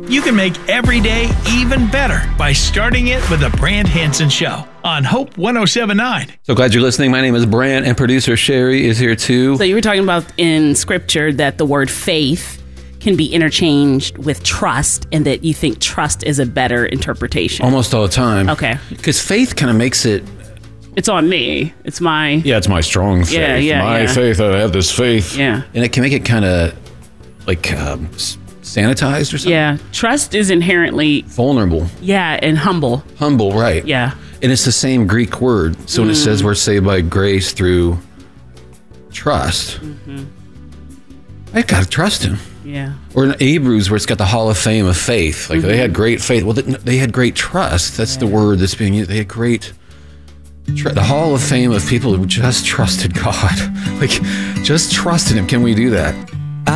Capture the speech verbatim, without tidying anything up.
You can make every day even better by starting it with the Brant Hansen Show on Hope one oh seven point nine. So glad you're listening. My name is Brant, and producer Sherry is here too. So you were talking about in scripture that the word faith can be interchanged with trust, and that you think trust is a better interpretation. Almost all the time. Okay. Because faith kind of makes it... It's on me. It's my... Yeah, it's my strong faith. Yeah, yeah, my yeah. faith, I have this faith. Yeah. And it can make it kind of like um, sanitized or something. Yeah. Trust is inherently... Vulnerable. Yeah, and humble. Humble, right. Yeah. And it's the same Greek word. So when mm. it says we're saved by grace through trust, mm-hmm. I got to trust him. Yeah. Or in Hebrews, where it's got the Hall of Fame of faith. Like, mm-hmm. they had great faith. Well, they had great trust. That's yeah. the word that's being used. They had great... Tr- the Hall of Fame of people who just trusted God. Like, just trusted him. Can we do that?